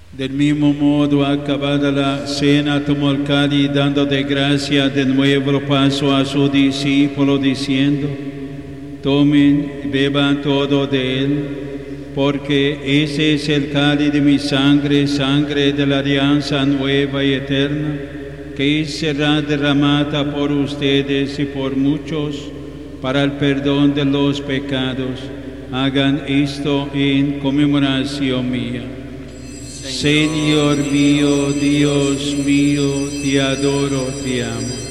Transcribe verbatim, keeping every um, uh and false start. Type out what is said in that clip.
Del mismo modo, acabada la cena, tomó el cáliz, dando de gracia de nuevo paso a su discípulo, diciendo: tomen y beban todo de él, porque ese es el cáliz de mi sangre, sangre de la alianza nueva y eterna, que será derramada por ustedes y por muchos para el perdón de los pecados. Hagan esto en conmemoración mía. Señor mío, Dios mío, te adoro, te amo.